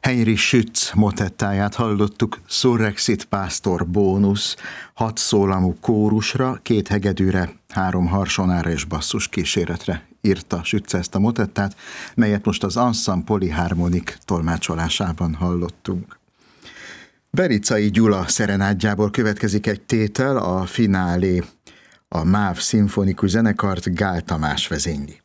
Heinrich Schütz motettáját hallottuk, Surrexit Pastor bónusz, 6 szólamú kórusra, 2 hegedűre, 3 harsonára és basszus kíséretre írta Schütz ezt a motettát, melyet most az Ensemble Polyharmonic tolmácsolásában hallottunk. Bericai Gyula szerenádjából következik egy tétel, a finálé, a MÁV szimfonikus zenekart Gál Tamás vezényli.